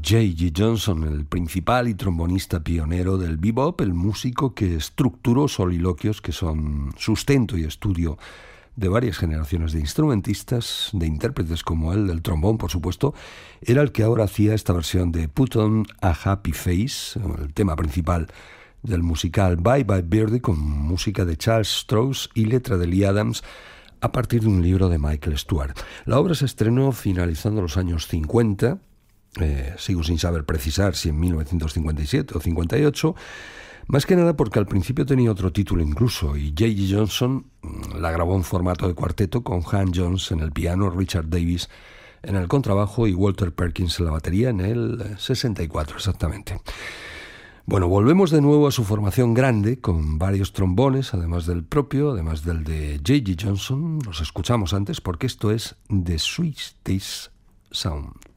J.G. Johnson, el principal y trombonista pionero del bebop, el músico que estructuró soliloquios que son sustento y estudio de varias generaciones de instrumentistas, de intérpretes como él, del trombón, por supuesto, era el que ahora hacía esta versión de Put on a Happy Face, el tema principal del musical Bye Bye Birdie, con música de Charles Strouse y letra de Lee Adams, a partir de un libro de Michael Stewart. La obra se estrenó finalizando los años 50, sigo sin saber precisar si en 1957 o 58, más que nada porque al principio tenía otro título incluso, y J.G. Johnson la grabó en formato de cuarteto con Han Jones en el piano, Richard Davis en el contrabajo y Walter Perkins en la batería en el 64 exactamente. Bueno, volvemos de nuevo a su formación grande, con varios trombones, además del propio, además del de J.G. Johnson. Los escuchamos antes porque esto es The Sweetest Sound.